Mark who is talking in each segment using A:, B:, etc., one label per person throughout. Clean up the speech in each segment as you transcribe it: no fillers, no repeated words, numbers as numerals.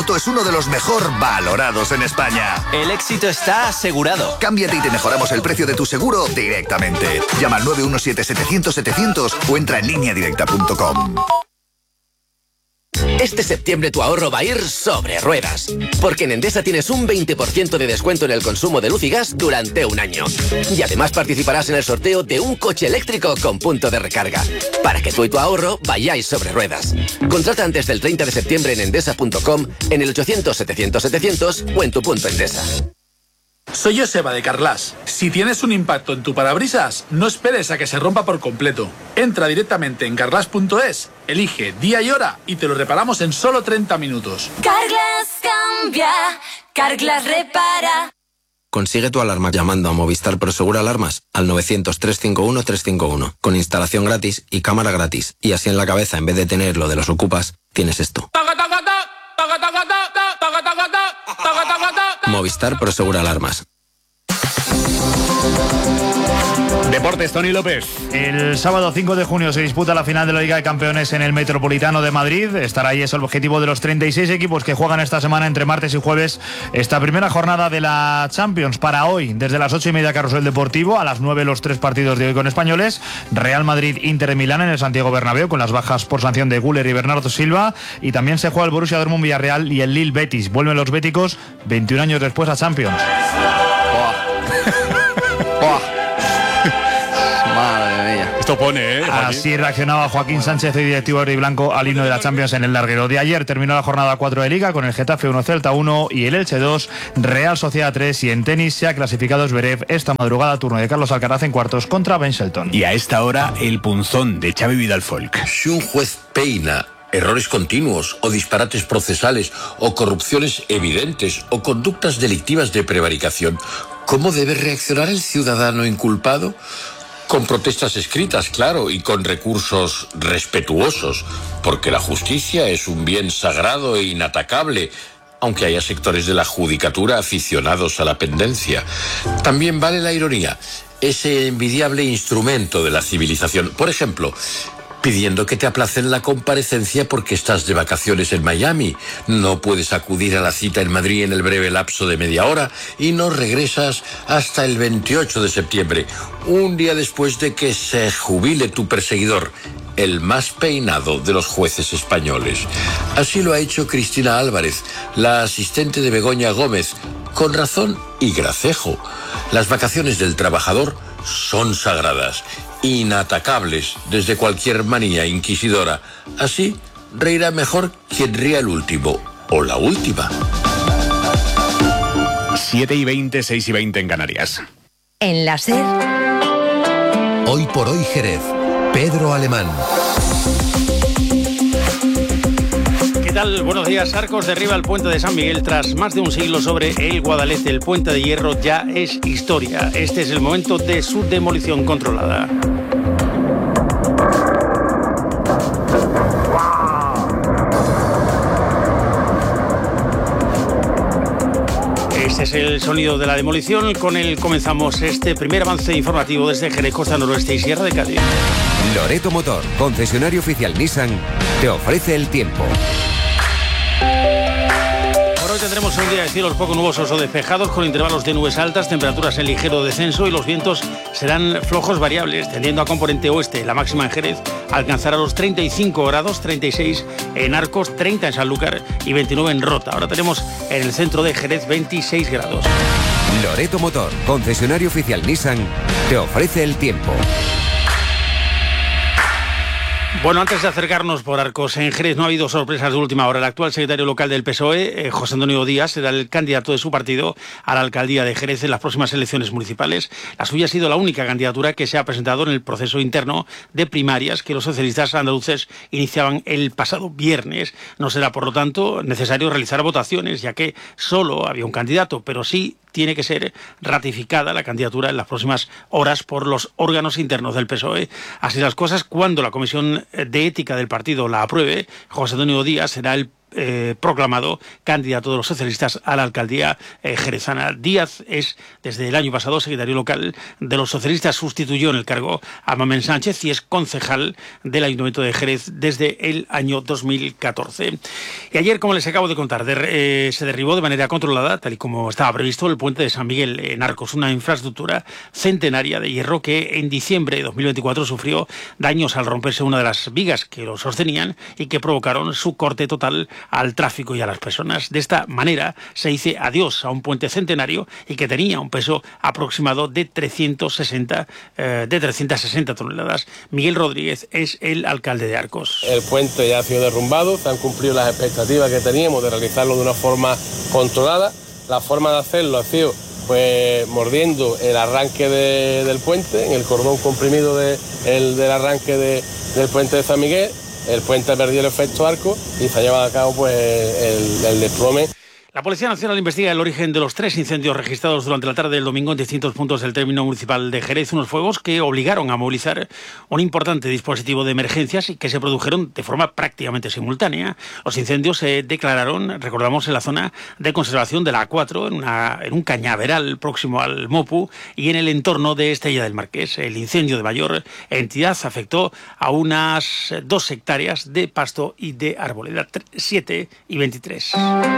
A: moto es uno de los mejor valorados en España.
B: El éxito está asegurado.
A: Cámbiate y te mejoramos el precio de tu seguro directamente. Llama al 917-700-700 o entra en lineadirecta.com.
C: Este septiembre tu ahorro va a ir sobre ruedas, porque en Endesa tienes un 20% de descuento en el consumo de luz y gas durante un año. Y además participarás en el sorteo de un coche eléctrico con punto de recarga, para que tú y tu ahorro vayáis sobre ruedas. Contrata antes del 30 de septiembre en endesa.com, en el 800-700-700 o en tu punto Endesa.
D: Soy Joseba de Carglass. Si tienes un impacto en tu parabrisas, no esperes a que se rompa por completo. Entra directamente en carglass.es, elige día y hora y te lo reparamos en solo 30 minutos.
E: Carglass cambia, Carglass repara.
F: Consigue tu alarma llamando a Movistar Prosegur Alarmas al 900-351-351, con instalación gratis y cámara gratis. Y así en la cabeza, en vez de tener lo de los ocupas, tienes esto. Movistar Prosegur Alarmas.
G: Deportes, Tony López.
H: El sábado 5 de junio se disputa la final de la Liga de Campeones en el Metropolitano de Madrid. Estará ahí es el objetivo de los 36 equipos que juegan esta semana entre martes y jueves esta primera jornada de la Champions. Para hoy, desde las 8:30 Carrusel Deportivo, a las 9 los 3 partidos de hoy con españoles. Real Madrid, Inter de Milán en el Santiago Bernabéu con las bajas por sanción de Güler y Bernardo Silva. Y también se juega el Borussia Dortmund Villarreal y el Lille Betis. Vuelven los béticos 21 años después a Champions.
G: Madre mía. Esto pone, ¿eh?
H: Así reaccionaba Joaquín Sánchez, el directivo rojiblanco, al himno de la Champions en el larguero. De ayer terminó la jornada 4 de Liga con el Getafe 1, Celta 1 y el Elche 2, Real Sociedad 3. Y en tenis se ha clasificado Zverev esta madrugada, turno de Carlos Alcaraz en cuartos contra Ben Shelton.
G: Y a esta hora, el punzón de Xavi Vidal-Folk.
I: Si un juez peina errores continuos o disparates procesales o corrupciones evidentes o conductas delictivas de prevaricación, ¿cómo debe reaccionar el ciudadano inculpado? Con protestas escritas, claro, y con recursos respetuosos, porque la justicia es un bien sagrado e inatacable, aunque haya sectores de la judicatura aficionados a la pendencia. También vale la ironía, ese envidiable instrumento de la civilización. Por ejemplo, pidiendo que te aplacen la comparecencia porque estás de vacaciones en Miami, no puedes acudir a la cita en Madrid en el breve lapso de media hora y no regresas hasta el 28 de septiembre, un día después de que se jubile tu perseguidor, el más peinado de los jueces españoles. Así lo ha hecho Cristina Álvarez, la asistente de Begoña Gómez, con razón y gracejo. Las vacaciones del trabajador son sagradas, inatacables desde cualquier manía inquisidora. Así reirá mejor quien ría el último o la última.
G: 7:20, 6:20 en Canarias.
J: En la SER.
K: Hoy por hoy Jerez. Pedro Alemán.
L: ¿Qué tal? Buenos días. Arcos derriba el puente de San Miguel tras más de un siglo sobre el Guadalete. El puente de hierro ya es historia. Este es el momento de su demolición controlada. Este es el sonido de la demolición. Con él comenzamos este primer avance informativo desde Jerez, Costa Noroeste y Sierra de Cádiz.
K: Loreto Motor, concesionario oficial Nissan, te ofrece el tiempo.
L: Por hoy tendremos un día de cielos poco nubosos o despejados con intervalos de nubes altas, temperaturas en ligero descenso y los vientos serán flojos variables, tendiendo a componente oeste. La máxima en Jerez alcanzará los 35 grados, 36 en Arcos, 30 en Sanlúcar y 29 en Rota. Ahora tenemos en el centro de Jerez 26 grados.
K: Loreto Motor, concesionario oficial Nissan, te ofrece el tiempo.
L: Bueno, antes de acercarnos por Arcos, en Jerez no ha habido sorpresas de última hora. El actual secretario local del PSOE, José Antonio Díaz, será el candidato de su partido a la alcaldía de Jerez en las próximas elecciones municipales. La suya ha sido la única candidatura que se ha presentado en el proceso interno de primarias que los socialistas andaluces iniciaban el pasado viernes. No será, por lo tanto, necesario realizar votaciones, ya que solo había un candidato, pero sí tiene que ser ratificada la candidatura en las próximas horas por los órganos internos del PSOE. Así las cosas, cuando la Comisión de Ética del partido la apruebe, José Antonio Díaz será el proclamado candidato de los socialistas a la alcaldía jerezana. Díaz es, desde el año pasado, secretario local de los socialistas, sustituyó en el cargo a Mamen Sánchez y es concejal del Ayuntamiento de Jerez desde el año 2014. Y ayer, como les acabo de contar, se derribó de manera controlada, tal y como estaba previsto, el puente de San Miguel en Arcos, una infraestructura centenaria de hierro que en diciembre de 2024 sufrió daños al romperse una de las vigas que lo sostenían y que provocaron su corte total al tráfico y a las personas. De esta manera se dice adiós a un puente centenario y que tenía un peso aproximado de 360 toneladas. Miguel Rodríguez es el alcalde de Arcos.
J: El puente ya ha sido derrumbado, se han cumplido las expectativas que teníamos de realizarlo de una forma controlada. La forma de hacerlo ha sido pues mordiendo el arranque del puente, en el cordón comprimido del arranque del puente de San Miguel. El puente ha perdido el efecto arco y se ha llevado a cabo pues el desplome.
L: La Policía Nacional investiga el origen de los 3 incendios registrados durante la tarde del domingo en distintos puntos del término municipal de Jerez, unos fuegos que obligaron a movilizar un importante dispositivo de emergencias y que se produjeron de forma prácticamente simultánea. Los incendios se declararon, recordamos, en la zona de conservación de la A4, en un cañaveral próximo al Mopu y en el entorno de Estella del Marqués. El incendio de mayor entidad afectó a unas 2 hectáreas de pasto y de arboleda, 7 y 23.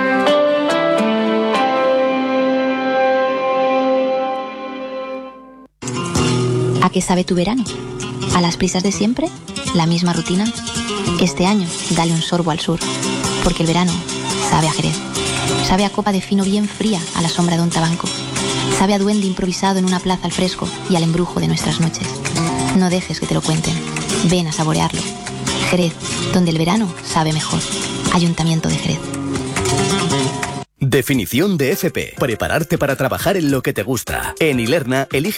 M: ¿A qué sabe tu verano? ¿A las prisas de siempre? ¿La misma rutina? Este año, dale un sorbo al sur, porque el verano sabe a Jerez. Sabe a copa de fino bien fría a la sombra de un tabanco. Sabe a duende improvisado en una plaza al fresco y al embrujo de nuestras noches. No dejes que te lo cuenten. Ven a saborearlo. Jerez, donde el verano sabe mejor. Ayuntamiento de Jerez.
N: Definición de FP. Prepararte para trabajar en lo que te gusta. En Ilerna, elige